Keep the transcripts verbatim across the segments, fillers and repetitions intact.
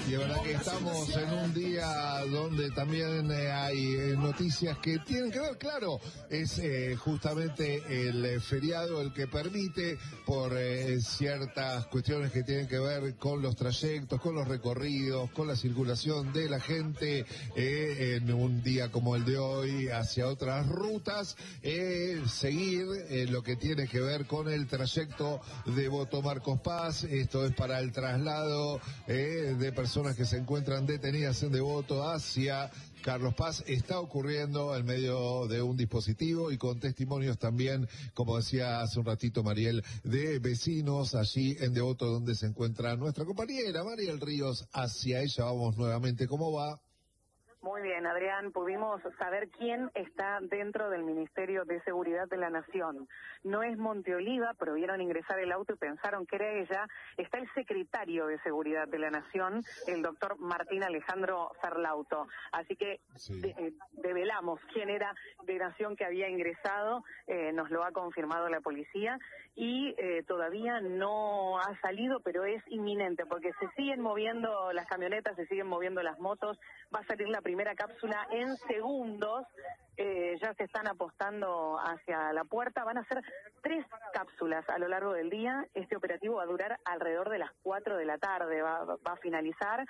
Y es verdad que estamos en un día donde también eh, hay eh, noticias que tienen que ver, claro, es eh, justamente el eh, feriado el que permite, por eh, ciertas cuestiones que tienen que ver con los trayectos, con los recorridos, con la circulación de la gente, eh, en un día como el de hoy, hacia otras rutas, eh, seguir eh, lo que tiene que ver con el trayecto de Devoto Marcos Paz. Esto es para el traslado eh, de personas que se encuentran detenidas en Devoto hacia Carlos Paz. Está ocurriendo en medio de un dispositivo y con testimonios también, como decía hace un ratito Mariel, de vecinos allí en Devoto, donde se encuentra nuestra compañera Mariel Ríos. Hacia ella vamos nuevamente. ¿Cómo va? Muy bien, Adrián, pudimos saber quién está dentro del Ministerio de Seguridad de la Nación. No es Monteoliva, pero vieron ingresar el auto y pensaron que era ella. Está el secretario de Seguridad de la Nación, el doctor Martín Alejandro Ferlauto. Así que sí. de, eh, develamos quién era de Nación que había ingresado, eh, nos lo ha confirmado la policía y eh, todavía no ha salido, pero es inminente porque se siguen moviendo las camionetas, se siguen moviendo las motos. Va a salir la primera cápsula en segundos, eh, ya se están apostando hacia la puerta. Van a ser tres cápsulas a lo largo del día. Este operativo va a durar alrededor de las cuatro de la tarde, va, va a finalizar.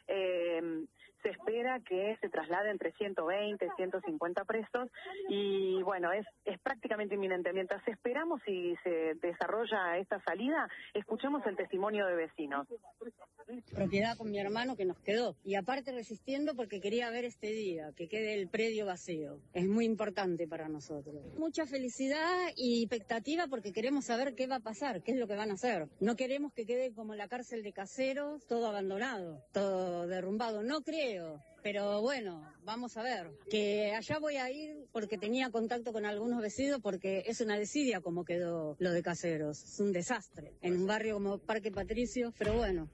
Eh, se espera que se traslade entre ciento veinte, ciento cincuenta presos y bueno, es, es prácticamente inminente. Mientras esperamos y se desarrolla esta salida, escuchemos el testimonio de vecinos. Propiedad con mi hermano que nos quedó y aparte resistiendo porque quería ver este día, que quede el predio vacío. Es muy importante para nosotros. Mucha felicidad y expectativa porque queremos saber qué va a pasar, qué es lo que van a hacer. No queremos que quede como la cárcel de Caseros, todo abandonado, todo derrumbado. No creo. Pero bueno, vamos a ver, que allá voy a ir porque tenía contacto con algunos vecinos porque es una desidia como quedó lo de Caseros, es un desastre, en un barrio como Parque Patricio, pero bueno.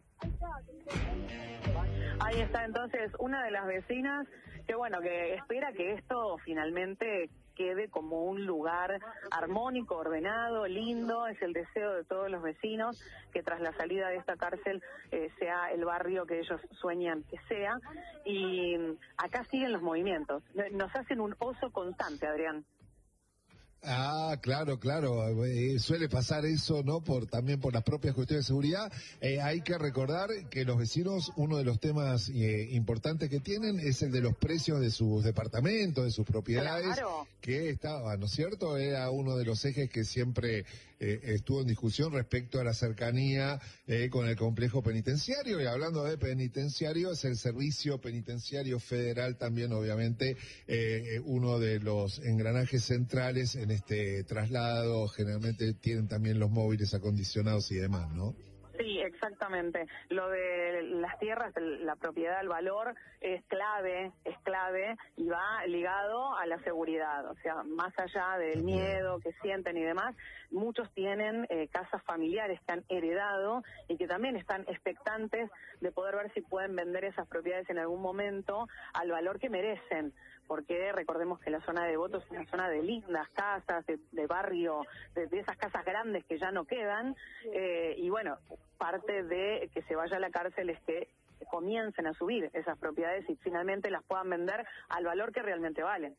Ahí está entonces una de las vecinas que bueno, que espera que esto finalmente quede como un lugar armónico, ordenado, lindo. Es el deseo de todos los vecinos que tras la salida de esta cárcel eh, sea el barrio que ellos sueñan que sea. Y acá siguen los movimientos. Nos hacen un oso constante, Adrián. Ah, claro, claro, eh, suele pasar eso, ¿no? Por también por las propias cuestiones de seguridad. Eh, hay que recordar que los vecinos, uno de los temas eh, importantes que tienen es el de los precios de sus departamentos, de sus propiedades, claro. Que estaba, ¿no es cierto? Era uno de los ejes que siempre eh, estuvo en discusión respecto a la cercanía eh, con el complejo penitenciario. Y hablando de penitenciario, es el Servicio Penitenciario Federal también, obviamente, eh, uno de los engranajes centrales en este traslado. Generalmente tienen también los móviles acondicionados y demás, ¿no? Sí, exactamente. Lo de las tierras, la propiedad, el valor es clave, es clave y va ligado a la seguridad. O sea, más allá del miedo que sienten y demás, muchos tienen eh, casas familiares que han heredado y que también están expectantes de poder ver si pueden vender esas propiedades en algún momento al valor que merecen. Porque recordemos que la zona de Devoto es una zona de lindas casas, de, de barrio, de, de esas casas grandes que ya no quedan, eh, y bueno, parte de que se vaya a la cárcel es que comiencen a subir esas propiedades y finalmente las puedan vender al valor que realmente valen.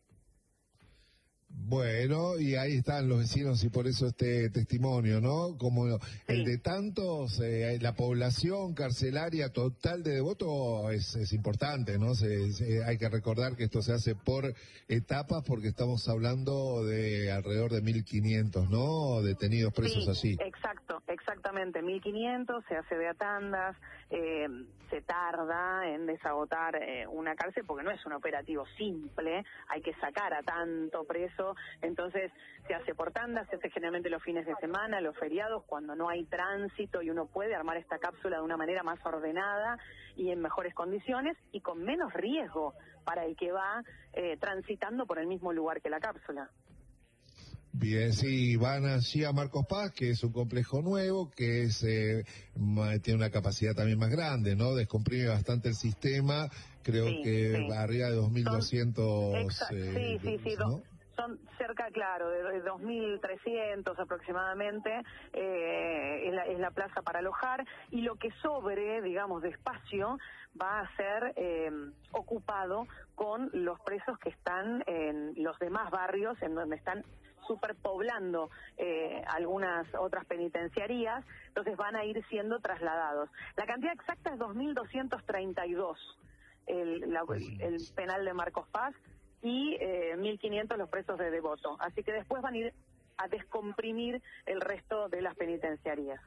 Bueno, y ahí están los vecinos y por eso este testimonio, ¿no? Como el sí. de tantos, eh, la población carcelaria total de Devoto es, es importante, ¿no? Se, se, hay que recordar que esto se hace por etapas porque estamos hablando de alrededor de mil quinientos, ¿no? Detenidos presos sí, allí. Exacto, exactamente, mil quinientos, se hace de a tandas, eh, se tarda en desagotar eh, una cárcel porque no es un operativo simple, hay que sacar a tanto preso. Entonces se hace por tandas, se hace generalmente los fines de semana, los feriados, cuando no hay tránsito y uno puede armar esta cápsula de una manera más ordenada y en mejores condiciones y con menos riesgo para el que va eh, transitando por el mismo lugar que la cápsula. Bien, sí, van allí a Marcos Paz, que es un complejo nuevo, que es eh, tiene una capacidad también más grande, ¿no? Descomprime bastante el sistema, creo sí, que sí. arriba de dos mil doscientos... Eh, sí, sí, sí, ¿no? son cerca, claro, de dos mil trescientos aproximadamente, eh, es, la, es la plaza para alojar, y lo que sobre, digamos, de espacio va a ser eh, ocupado con los presos que están en los demás barrios, en donde están superpoblando eh, algunas otras penitenciarías, entonces van a ir siendo trasladados. La cantidad exacta es dos mil doscientos treinta y dos, el, la, el penal de Marcos Paz, y eh, mil quinientos los presos de Devoto. Así que después van a ir a descomprimir el resto de las penitenciarías.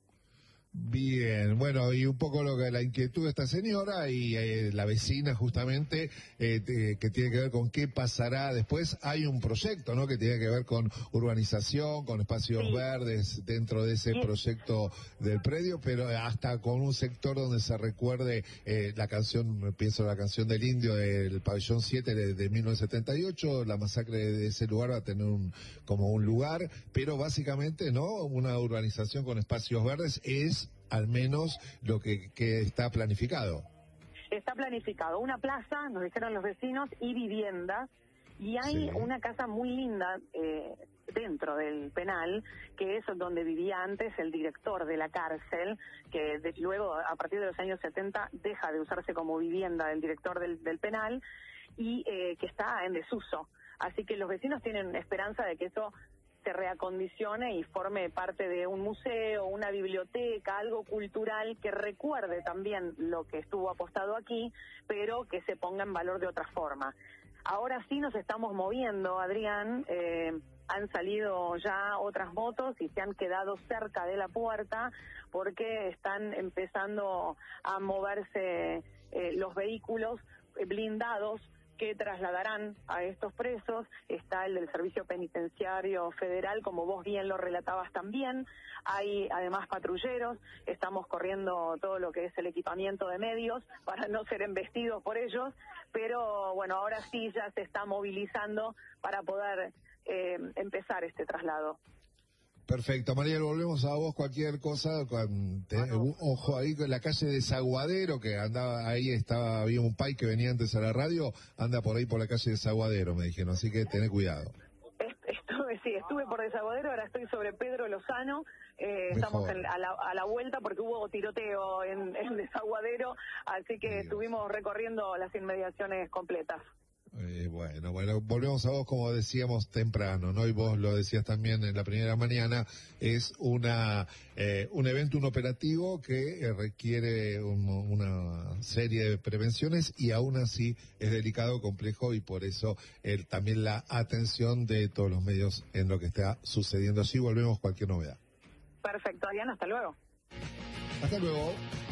Bien, bueno, y un poco lo que la inquietud de esta señora y eh, la vecina justamente, eh, te, que tiene que ver con qué pasará después. Hay un proyecto, ¿no?, que tiene que ver con urbanización, con espacios sí. verdes dentro de ese sí. proyecto del predio, pero hasta con un sector donde se recuerde eh, la canción, pienso la canción del Indio del Pabellón siete de, de mil novecientos setenta y ocho, la masacre de ese lugar va a tener un, como un lugar, pero básicamente, ¿no?, una urbanización con espacios verdes es al menos lo que, que está planificado. Está planificado una plaza, nos dijeron los vecinos, y viviendas, y hay sí. una casa muy linda eh, dentro del penal, que es donde vivía antes el director de la cárcel, que de, luego, a partir de los años setenta, deja de usarse como vivienda del director del, del penal, y eh, que está en desuso. Así que los vecinos tienen esperanza de que eso se reacondicione y forme parte de un museo, una biblioteca, algo cultural que recuerde también lo que estuvo apostado aquí, pero que se ponga en valor de otra forma. Ahora sí nos estamos moviendo, Adrián, eh, han salido ya otras motos y se han quedado cerca de la puerta porque están empezando a moverse eh, los vehículos blindados que trasladarán a estos presos. Está el del Servicio Penitenciario Federal, como vos bien lo relatabas también. Hay además patrulleros, estamos corriendo todo lo que es el equipamiento de medios para no ser embestidos por ellos, pero bueno, ahora sí ya se está movilizando para poder eh, empezar este traslado. Perfecto, Mariel, volvemos a vos, cualquier cosa, con, te, bueno. ojo ahí con la calle de Zaguadero, que andaba ahí, estaba, había un pai que venía antes a la radio, anda por ahí por la calle de Zaguadero, me dijeron, así que tené cuidado. Estuve, sí, estuve por Desaguadero, ahora estoy sobre Pedro Lozano, eh, estamos en, a, la, a la vuelta porque hubo tiroteo en, en Desaguadero, así que Dios. Estuvimos recorriendo las inmediaciones completas. Eh, bueno, bueno, volvemos a vos, como decíamos temprano, ¿no? Y vos lo decías también en la primera mañana, es una eh, un evento, un operativo que eh, requiere un, una serie de prevenciones y aún así es delicado, complejo y por eso eh, también la atención de todos los medios en lo que está sucediendo allí. Volvemos cualquier novedad. Perfecto, Adrián, hasta luego. Hasta luego.